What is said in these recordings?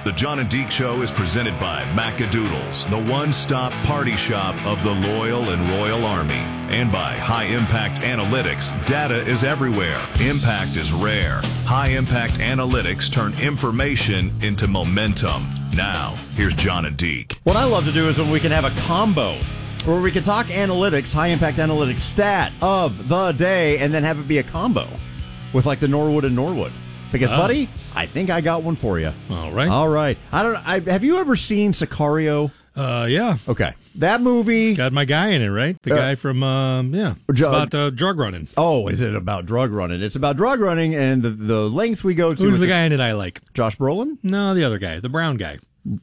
The John and Deke Show is presented by Macadoodles, the one-stop party shop of the loyal and royal army. And by High Impact Analytics, data is everywhere. Impact is rare. High Impact Analytics turn information into momentum. Now, here's John and Deke. What I love to do is when we can have a combo where we can talk analytics, High Impact Analytics stat of the day, and then have it be a combo with like the Norwood and Norwood. Because, buddy, I think I got one for you. All right. All right. Have you ever seen Sicario? Yeah. Okay. That movie. It's got my guy in it, right? The guy from, It's about drug running. Oh, is it about drug running? It's about drug running and the lengths we go to. Who's the guy in it I like? Josh Brolin? No, the other guy. The brown guy.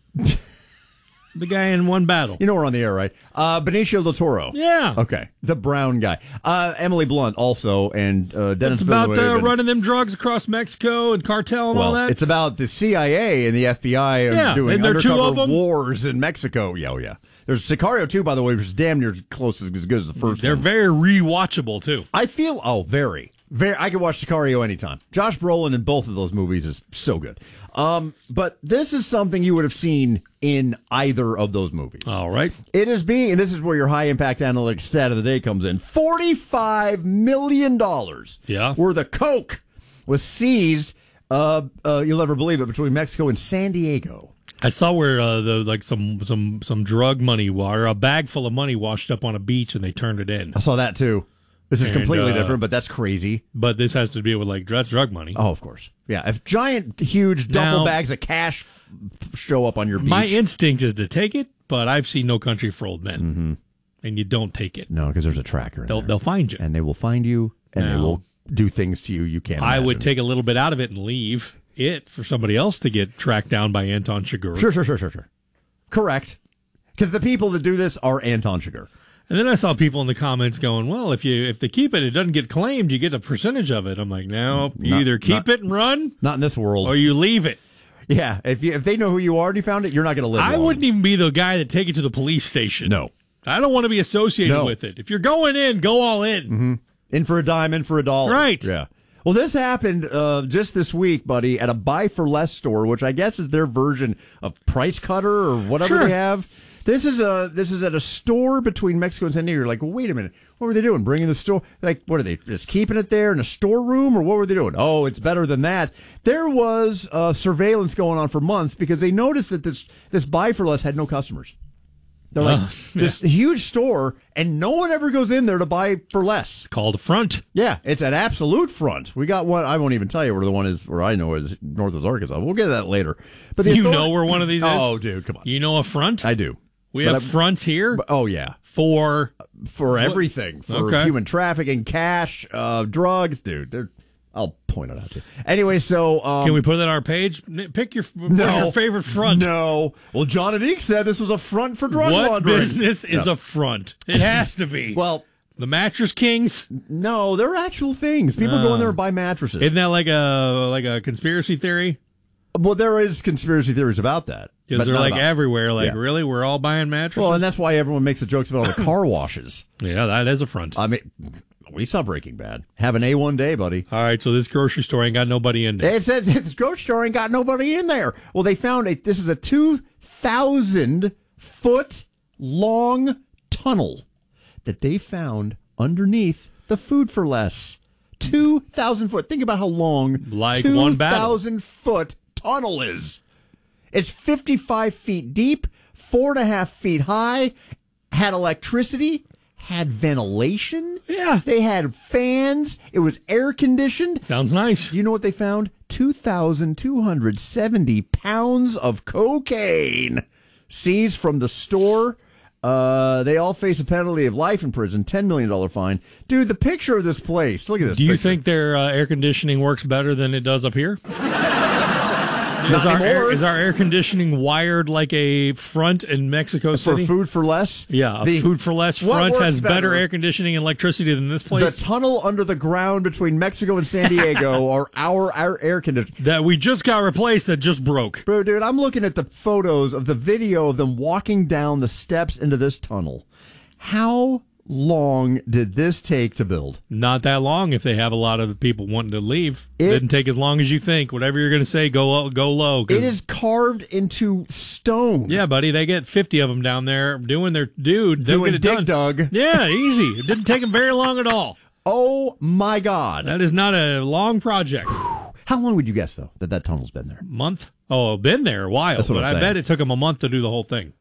The guy in One Battle. You know we're on the air, right? Benicio del Toro. Yeah. Okay. The brown guy. Emily Blunt also, and Dennis It's about Villeneuve running them drugs across Mexico and cartel and all that. It's about the CIA and the FBI doing undercover wars in Mexico. Yeah, oh, yeah. There's Sicario 2, by the way, which is damn near close as good as the first They're one. very rewatchable, too. I feel, very. I could watch Sicario anytime. Josh Brolin in both of those movies is so good. But this is something you would have seen in either of those movies. All right. It is being, and this is where your high impact analytics stat of the day comes in. $45 million worth of coke was seized, you'll never believe it, between Mexico and San Diego. I saw where some drug money, or a bag full of money washed up on a beach and they turned it in. I saw that too. This is completely different, but that's crazy. But this has to do with drug money. Oh, of course. Yeah, if giant, huge duffel bags of cash show up on your beach. My instinct is to take it, but I've seen No Country for Old Men. Mm-hmm. And you don't take it. No, because there's a tracker in there. They'll find you. And they will find you, and they will do things to you you can't imagine. I would take a little bit out of it and leave it for somebody else to get tracked down by Anton Chigurh. Sure. Correct. Because the people that do this are Anton Chigurh. And then I saw people in the comments going, well, if they keep it, it doesn't get claimed, you get a percentage of it. I'm like, no, you either keep it and run. Not in this world. Or you leave it. Yeah, if they know who you are and you found it, you're not going to live long. I wouldn't even be the guy that take it to the police station. No. I don't want to be associated with it. If you're going in, go all in. Mm-hmm. In for a dime, in for a dollar. Right. Yeah. Well, this happened just this week, buddy, at a Buy for Less store, which I guess is their version of Price Cutter or whatever they have. This is at a store between Mexico and San Diego. You're like, well, wait a minute. What were they doing? Bringing the store? Like, what are they just keeping it there in a storeroom, or what were they doing? Oh, it's better than that. There was surveillance going on for months because they noticed that this Buy for Less had no customers. They're like this huge store, and no one ever goes in there to buy for less. It's called a front. Yeah, it's an absolute front. We got one. I won't even tell you where the one is. Where I know is Northwest Arkansas. We'll get to that later. But you know where one of these is? Oh, dude, come on. You know a front? I do. We have fronts here. Oh yeah, for everything, for human trafficking, cash, drugs, dude. I'll point it out to you. Anyway, so can we put that on our page? Pick your favorite front. No. Well, John and Deke said this was a front for drug laundering. What business is a front? It has to be. Well, the Mattress Kings? No, they're actual things. People go in there and buy mattresses. Isn't that like a conspiracy theory? Well, there is conspiracy theories about that. Because they're everywhere. Really? We're all buying mattresses? Well, and that's why everyone makes the jokes about all the car washes. Yeah, that is a front. I mean, we saw Breaking Bad. Have an A1 day, buddy. All right, so this grocery store ain't got nobody in there. It said this grocery store ain't got nobody in there. Well, they found this is a 2,000-foot long tunnel that they found underneath the Food for Less. 2,000 foot. Think about how long 2,000-foot tunnel is. It's 55 feet deep, 4.5 feet high, had electricity, had ventilation. Yeah. They had fans. It was air conditioned. Sounds nice. You know what they found? 2,270 pounds of cocaine seized from the store. They all face a penalty of life in prison, $10 million fine. Dude, the picture of this place. Look at this. Do you think their air conditioning works better than it does up here? Is our air conditioning wired like a front in Mexico City? For Food for Less? Yeah, a Food for Less front has better air conditioning and electricity than this place. The tunnel under the ground between Mexico and San Diego are our air conditioning. That we just got replaced that just broke. Bro, dude, I'm looking at the photos of the video of them walking down the steps into this tunnel. How long did this take to build? Not that long if they have a lot of people wanting to leave. It didn't take as long as you think. Whatever you're going to say, go low. It is carved into stone. Yeah, buddy, they get 50 of them down there doing their dude. They'll Doing get it Dig done. Dug. Yeah, easy. It didn't take them very long at all. Oh, my God. That is not a long project. How long would you guess, though, that tunnel's been there? Month? Oh, been there a while. That's what but I'm I saying. bet it took them a month to do the whole thing.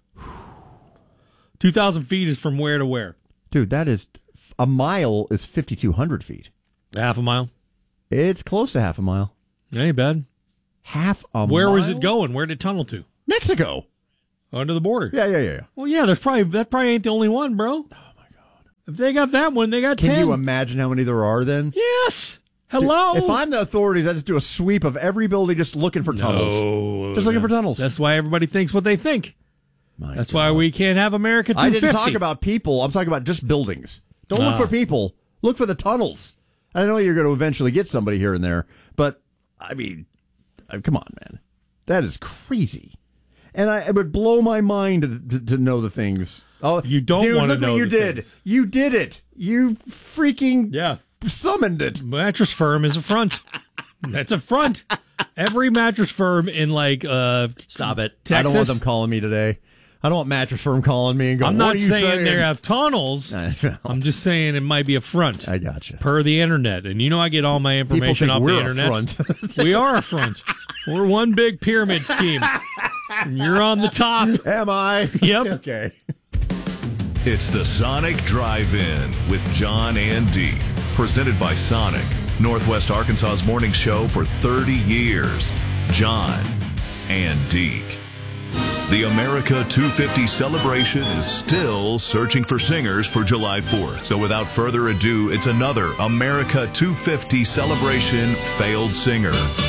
2,000 feet is from where to where? Dude, that is... A mile is 5,200 feet. Half a mile. It's close to half a mile. Ain't bad. Half a mile? Where was it going? Where did it tunnel to? Mexico. Under the border. Yeah. Well, yeah, that probably ain't the only one, bro. Oh, my God. If they got that one, they got 10. Can you imagine how many there are then? Yes. Hello. If I'm the authorities, I just do a sweep of every building just looking for tunnels. No. Just looking for tunnels. That's why everybody thinks what they think. That's why we can't have America 250. I didn't talk about people. I'm talking about just buildings. Don't look for people. Look for the tunnels. I know you're going to eventually get somebody here and there, but, I mean, come on, man. That is crazy. And it would blow my mind to know the things. Oh, you don't want to know what you the did. things. You did it. You freaking summoned it. Mattress Firm is a front. That's a front. Every mattress firm in Stop it. Texas. I don't want them calling me today. I don't want Mattress Firm calling me and going, I'm what not are you saying they have tunnels. I'm just saying it might be a front. I gotcha. Per the internet. And you know I get all my information off the internet. We're a front. We are a front. We're one big pyramid scheme. And you're on the top. Am I? Yep. Okay. It's the Sonic Drive-In with John and Deke. Presented by Sonic, Northwest Arkansas's morning show for 30 years. John and Deke. The America 250 celebration is still searching for singers for July 4th. So without further ado, it's another America 250 celebration failed singer.